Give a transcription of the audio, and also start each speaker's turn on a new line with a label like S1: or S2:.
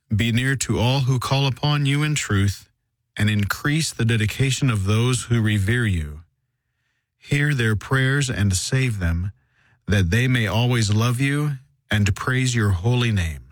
S1: Be near to all who call upon you in truth, and increase the dedication of those who revere you. Hear their prayers and save them, that they may always love you and praise your holy name.